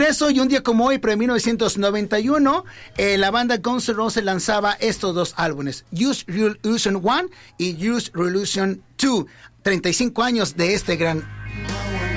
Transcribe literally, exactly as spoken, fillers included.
regreso, y un día como hoy, pero en mil novecientos noventa y uno, eh, la banda Guns N' Roses lanzaba estos dos álbumes, Use Revolution uno y Use Revolution dos. treinta y cinco años de este gran